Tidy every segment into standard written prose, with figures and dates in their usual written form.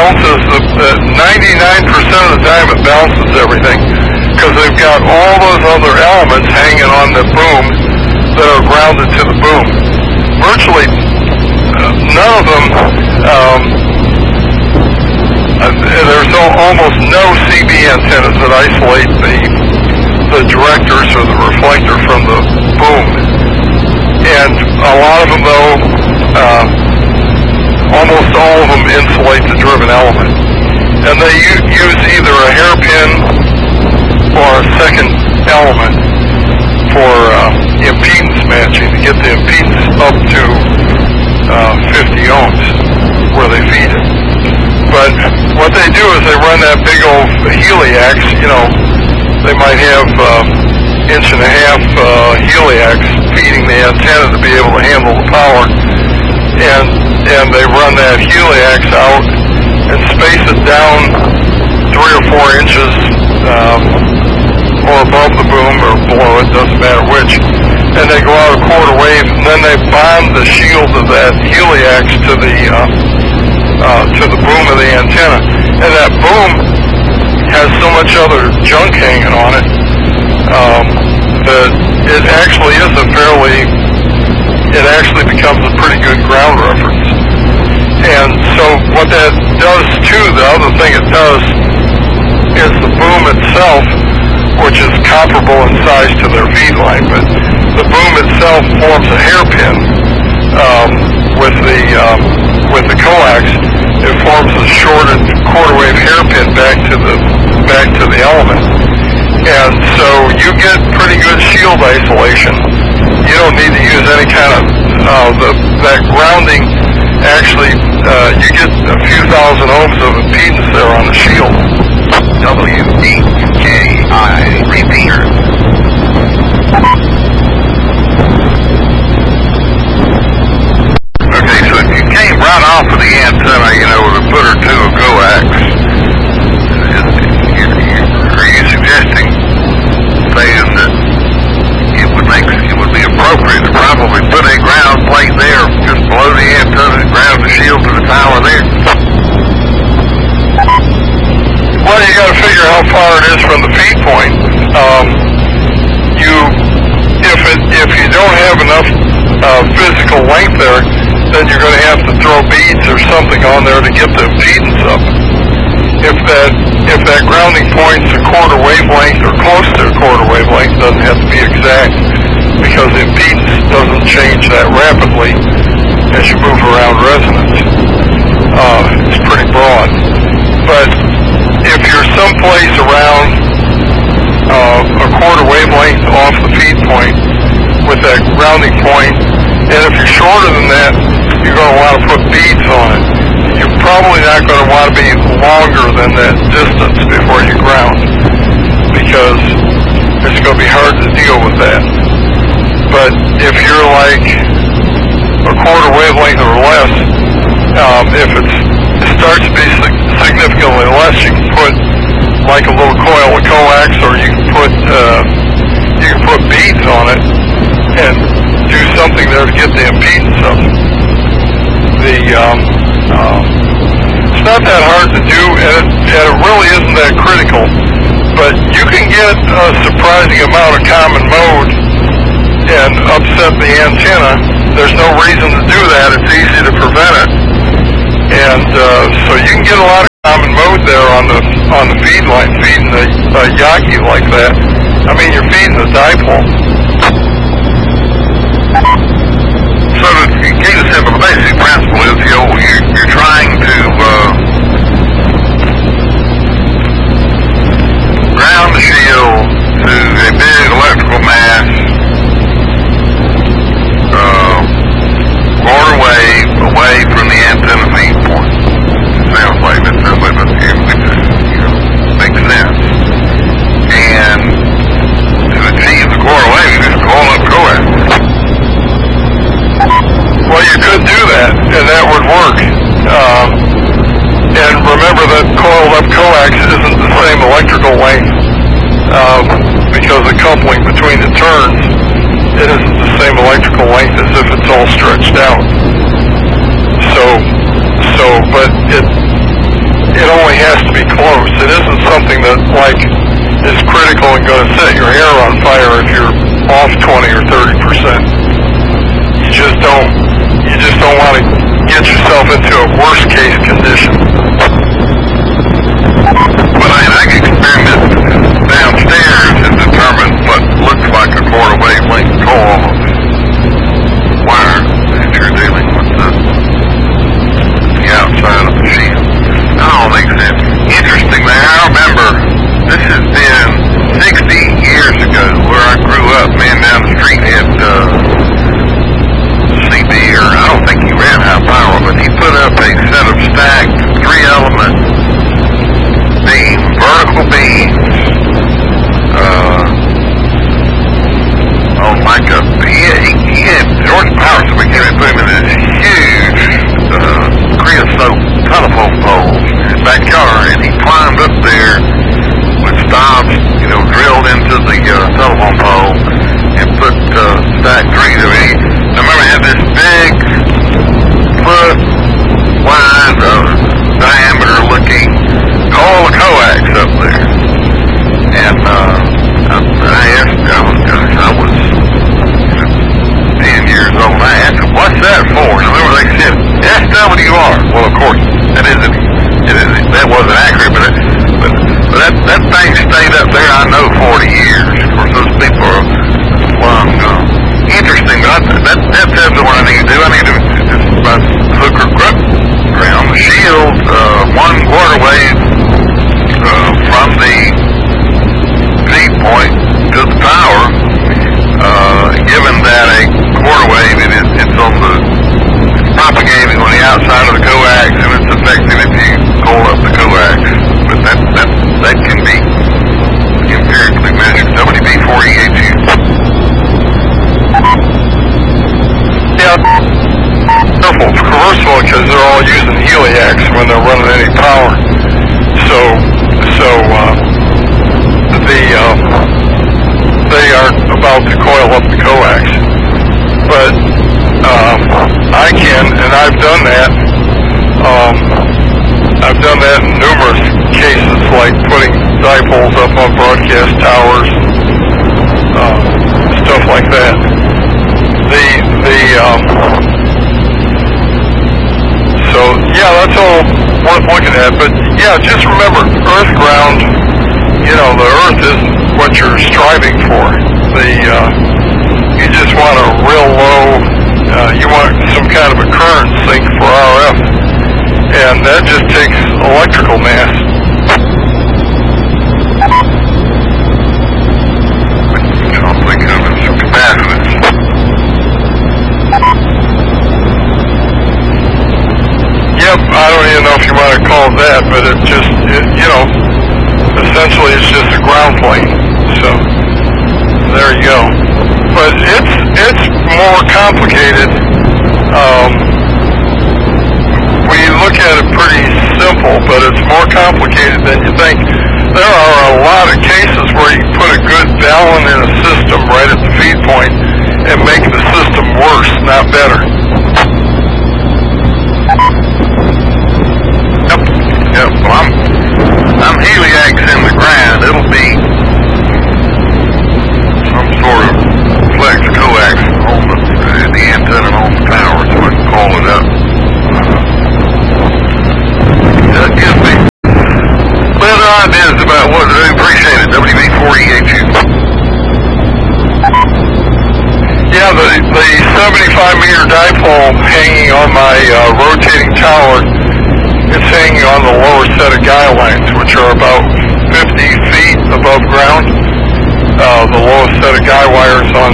balances, 99% of the time it balances everything, because they've got all those other elements hanging on the boom that are grounded to the boom. Virtually none of them, there's almost no CB antennas that isolate the directors or the reflector from the boom. And a lot of them, though, almost all of them insulate the driven element. And they use either a hairpin or a second element for impedance matching to get the impedance up to 50 ohms where they feed it. But what they do is they run that big old heliax, they might have inch and a half heliax feeding the antenna to be able to handle the power, and they run that heliax out and space it down 3 or 4 inches or above the boom or below it, doesn't matter which, and they go out a quarter wave, and then they bond the shield of that heliax to the boom of the antenna. And that boom has so much other junk hanging on it that it actually becomes a pretty good ground reference. And so what that does too, the other thing it does is the boom itself, which is comparable in size to their feed line, but the boom itself forms a hairpin with the coax. It forms a shorted quarter wave hairpin back to the element, and so you get pretty good shield isolation. You don't need to use any kind of that grounding. Actually, you get a few thousand ohms of impedance there on the shield. WDKI repeater. Okay, so if you came right off of the antenna, with a foot or two of coax, are you suggesting, saying that it would be appropriate to probably put a ground plate there just below the antenna and ground the shield to the tower there? Well, you got to figure how far it is from the feed point. If you don't have enough physical length there, then you're going to have to throw beads or something on there to get the impedance up. If that grounding point's a quarter wavelength or close to a quarter wavelength, doesn't have to be exact, because the impedance doesn't change that rapidly as you move around resonance. It's pretty broad. But if you're someplace around a quarter wavelength off the feed point with that grounding point, and if you're shorter than that, you're going to want to put beads on it. You're probably not going to want to be longer than that distance before you ground, because it's going to be hard to deal with that. But if you're like a quarter wavelength or less, if it starts to be significantly less, you can put like a little coil of coax, or you can put beads on it and do something there to get the impedance up. It's not that hard to do, and it really isn't that critical, but you can get a surprising amount of common mode and upset the antenna. There's no reason to do that. It's easy to prevent it. And so you can get a lot of common mode there on the feed line, feeding a Yaki like that. I mean, you're feeding the dipole. So to keep it simple, the basic principle is, you're trying to ground the shield to a big electrical mass, quarter wave away from the antenna feed point. It sounds like it makes sense. And to achieve the quarter wave, you just coil up coax. Well, you could do that, and that would work. And remember that coiled up coax isn't the same electrical length, because the coupling between the turns, it isn't the same electrical length as if it's all stretched out. But it only has to be close. It isn't something that, like, is critical and going to set your hair on fire if you're off 20 or 30%. You just don't want to get yourself into a worst case condition. But I can experiment downstairs and determine what looks like a quarter wavelength coil of wire that you're dealing with the outside of the shield. That all makes sense. Interesting there, I remember this has been 60 years ago where I grew up. Man down the street had CB, or I don't think he ran high power, but he put up a set of stacked 3-element beam, vertical beams, he had George Power, so we came and put him in this huge creosote telephone pole in his backyard, and he climbed up there with stops, drilled into the telephone pole and put stacked 3s of it. I remember I had this big foot wide diameter looking coil of coax up there, and I asked, I was 10 years old, and I asked him, what's that for? And I remember they said, SWR. Well, of course, that wasn't accurate, but that thing stayed up there, I know, 40 years. Of course, those people are long gone. Interesting, but that tells me what I need to do. I need to just hook or ground the shield 1 quarter wave from the feed point to the power. Given that a quarter wave, it's propagating on the outside of the coax, and it's effective if you pull up the coax. But that can be empirically measured. WB4EHU. Yeah, careful. It's reversible because they're all using heliacs when they're running any power. They aren't about to coil up the coax. But I can, and I've done that. I've done that in numerous cases, like putting dipoles up on broadcast towers, stuff like that. So yeah, that's all worth looking at. But yeah, just remember, earth ground. The earth is what you're striving for. You just want a real low. You want some kind of a current sink for RF, and that just takes electrical mass. I'm thinking of some capacitance. Yep, I don't even know if you want to call it that, but essentially it's just a ground plane. So there you go. But it's more complicated. We look at it pretty simple, but it's more complicated than you think. There are a lot of cases where you put a good balun in a system right at the feed point and make the system worse, not better. Yep. Well, I'm heliacs in the ground. It'll be some sort of flex coax on the antenna on the tower, so I can call it up. That gives me better ideas about what to do. Appreciate it. WB4EHU. Yeah, the 75-meter dipole hanging on my rotating tower, it's hanging on the lower set of guy lines, which are about 50 feet above ground. The lowest set of guy wires on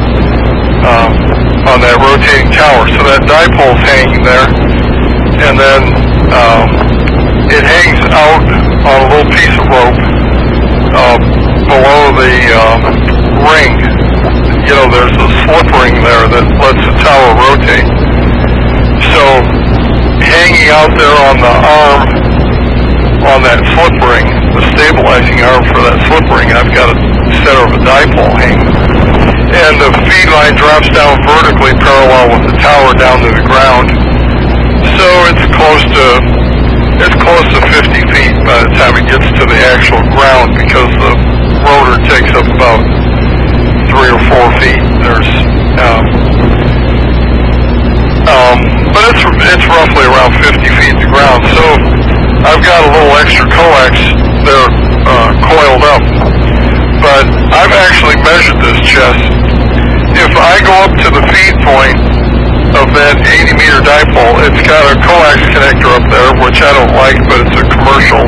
that rotating tower. So that dipole's hanging there, and then it hangs out on a little piece of rope below the ring. There's a slip ring there that lets the tower rotate. So hanging out there on the arm, on that slip ring, the stabilizing arm for that slip ring, I've got a center of a dipole hanging. And the feed line drops down vertically parallel with the tower down to the ground. So it's close to it's close to 50 feet by the time it gets to the actual ground, because the rotor takes up about 3 or 4 feet. But it's roughly around 50 feet to ground. So I've got a little extra coax there coiled up. But I've actually measured this chest. If I go up to the feed point of that 80-meter dipole, it's got a coax connector up there, which I don't like, but it's a commercial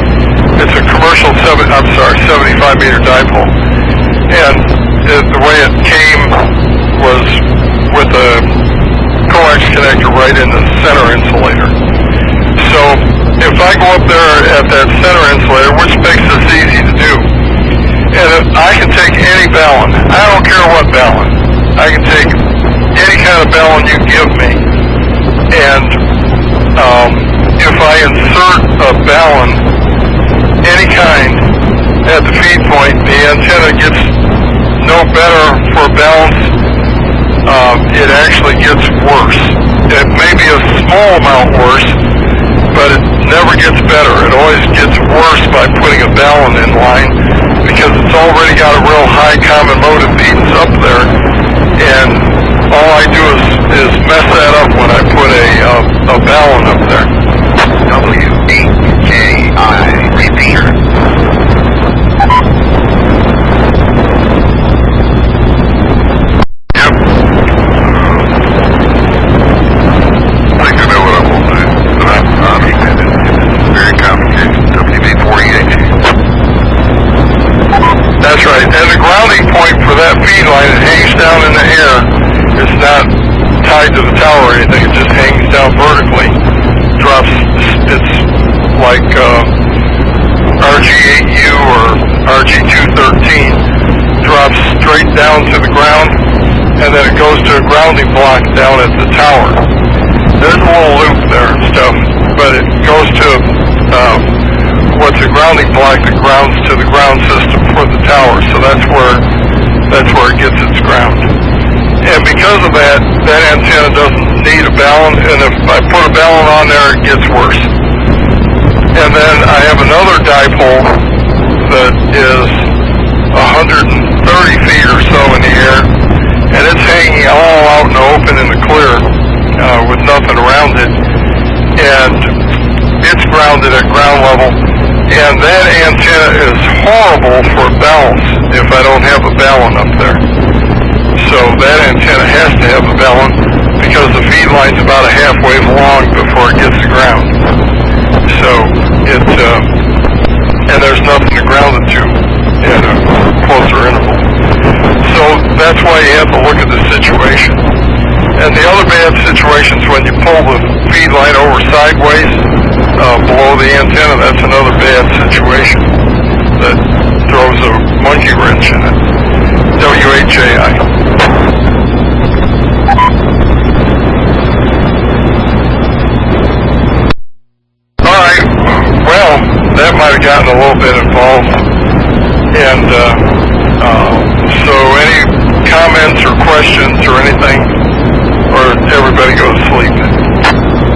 75-meter dipole. And the way it came was with a coax connector right in the center insulator. So if I go up there at that center insulator, which makes this easy to do, and I can take any ballon, I don't care what ballon, I can take any kind of ballon you give me, and if I insert a ballon, any kind, at the feed point, the antenna gets no better for balance. It actually gets worse. It may be a small amount worse, but it never gets better. It always gets worse by putting a ballon in line, because it's already got a real high common mode impedance up there, and all I do is mess that up when I put a ballon up there. WHJI repeater. Yep. I think I know what I'm going to do, but it's very complicated. WB-48. That's right. And the grounding point for that feed line, it hangs down in the air. It's not tied to the tower or anything. It just hangs down vertically. Drops. It's like RG8U or RG213. Drops straight down to the ground, and then it goes to a grounding block down at the tower. There's a little loop there and stuff, but it goes to what's a grounding block that grounds to the ground system for the tower. So that's where it gets its ground. And because of that antenna doesn't need a ballon, and if I put a ballon on there, it gets worse. And then I have another dipole that is 130 feet or so in the air, and it's hanging all out in the open in the clear with nothing around it, and it's grounded at ground level. And that antenna is horrible for balance if I don't have a ballon up there. So that antenna has to have a ballon, because the feed line's about a half wave long before it gets to ground. So and there's nothing to ground it to at a closer interval. So that's why you have to look at the situation. And the other bad situations, when you pull the feed line over sideways below the antenna, that's another bad situation that throws a monkey wrench in it. WHAI. Alright, well, that might have gotten a little bit involved. And so any comments or questions or anything, or everybody go to sleep?